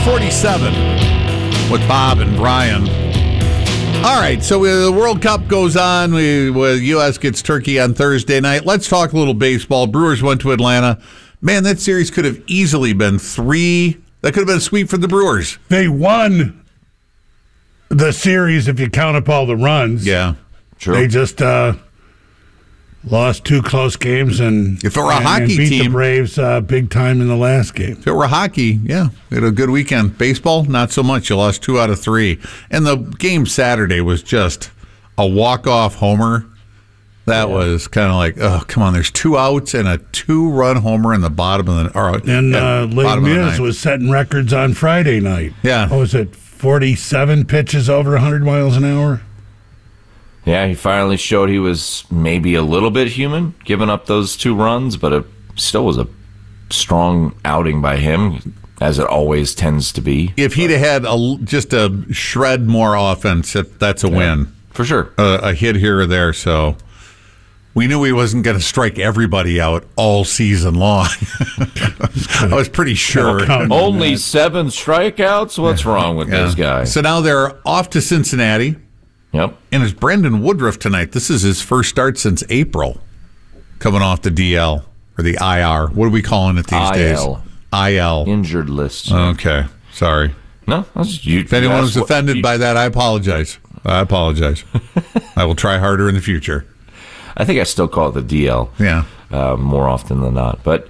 6:47 with Bob and Brian. All right, so the World Cup goes on. U.S. gets Turkey on Thursday night. Let's talk a little baseball. Brewers went to Atlanta. Man, that series could have easily been 3. That could have been a sweep for the Brewers. They won the series if you count up all the runs. Yeah, sure. They just lost 2 close games and if it were a hockey beat team, the Braves big time in the last game. If it were hockey, yeah, we had a good weekend. Baseball, not so much. You lost 2 out of 3. And the game Saturday was just a walk-off homer. That was kind of like, oh, come on, there's 2 outs and a 2-run homer in the bottom of the Les Mis was setting records on Friday night. Yeah. What was it, 47 pitches over 100 miles an hour? Yeah, he finally showed he was maybe a little bit human, giving up those 2 runs, but it still was a strong outing by him, as it always tends to be. If he'd have had just a shred more offense, that's a win. For sure. A hit here or there, so we knew he wasn't going to strike everybody out all season long. I was pretty sure. Only 7 strikeouts? What's wrong with this guy? So now they're off to Cincinnati. Yep. And it's Brendan Woodruff tonight. This is his first start since April, coming off the DL or the IR. What are we calling it these days? IL. Injured list. Okay. Sorry. No. If anyone was offended by that, I apologize. I will try harder in the future. I think I still call it the DL. Yeah. More often than not. But,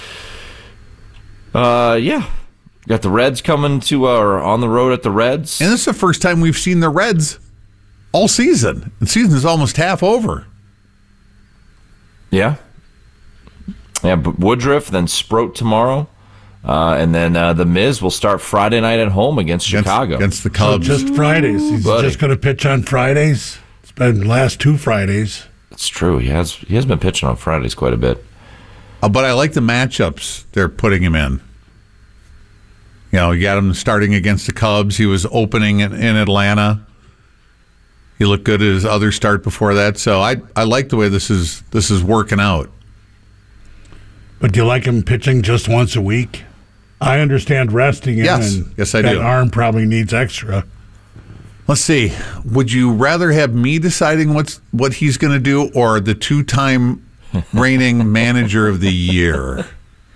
yeah. Got the Reds coming to on the road at the Reds. And this is the first time we've seen the Reds all season. The season is almost half over. Yeah. Yeah, but Woodruff, then Sproat tomorrow. And then the Miz will start Friday night at home against Chicago. Against the Cubs. So just Fridays. He's just going to pitch on Fridays. It's been the last 2 Fridays. It's true. He has been pitching on Fridays quite a bit. But I like the matchups they're putting him in. You know, you got him starting against the Cubs. He was opening in Atlanta. He looked good at his other start before that. So I like the way this is working out. But do you like him pitching just once a week? I understand resting him. Yes, I do. That do. arm probably needs extra. Let's see. Would you rather have me deciding what he's going to do or the 2-time reigning manager of the year?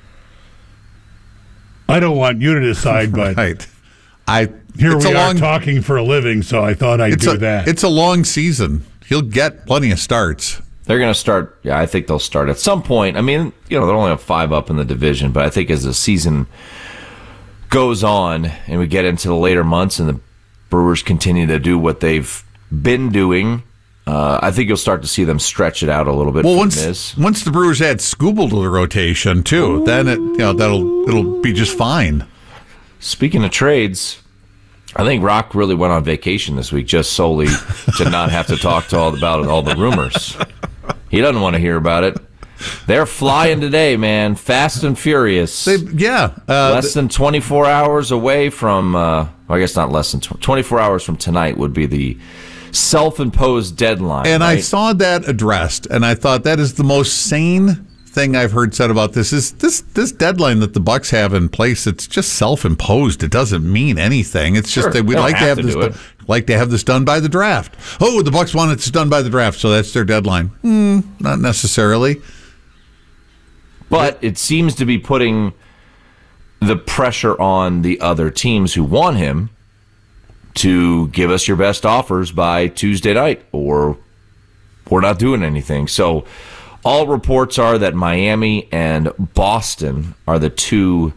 I don't want you to decide, but right. Here we are talking for a living, so I thought I'd do that. It's a long season. He'll get plenty of starts. They're going to start. Yeah, I think they'll start at some point. I mean, they're only 5 up in the division, but I think as the season goes on and we get into the later months and the Brewers continue to do what they've been doing, I think you'll start to see them stretch it out a little bit. Well, once the Brewers add Skubal to the rotation too, then it'll be just fine. Speaking of trades, I think Rock really went on vacation this week just solely to not have to talk about all the rumors. He doesn't want to hear about it. They're flying today, man. Fast and furious. Less than 24 hours away from, I guess not less than 24 hours from tonight would be the self-imposed deadline. And right? I saw that addressed, and I thought that is the most sane thing I've heard said about this is this deadline that the Bucks have in place. It's just self-imposed. It doesn't mean anything. It's just that we'd like to have this done by the draft. Oh, the Bucks want it done by the draft, so that's their deadline. Not necessarily. But it seems to be putting the pressure on the other teams who want him to give us your best offers by Tuesday night, or we're not doing anything. So all reports are that Miami and Boston are the 2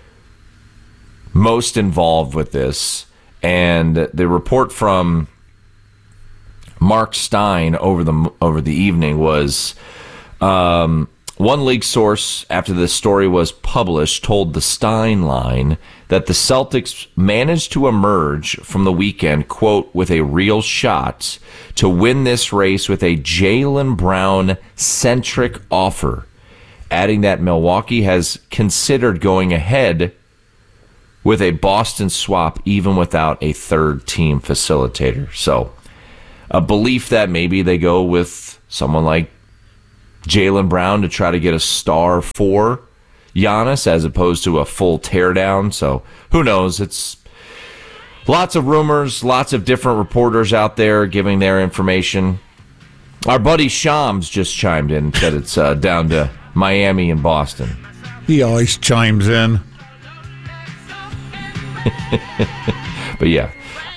most involved with this. And the report from Mark Stein over the evening was one league source, after this story was published, told the Stein line that the Celtics managed to emerge from the weekend, quote, with a real shot to win this race with a Jaylen Brown-centric offer, adding that Milwaukee has considered going ahead with a Boston swap even without a third-team facilitator. So a belief that maybe they go with someone like Jaylen Brown to try to get a star 4. Giannis as opposed to a full teardown. So who knows? It's lots of rumors, lots of different reporters out there giving their information. Our buddy Shams just chimed in and said it's down to Miami and Boston. He always chimes in. But yeah,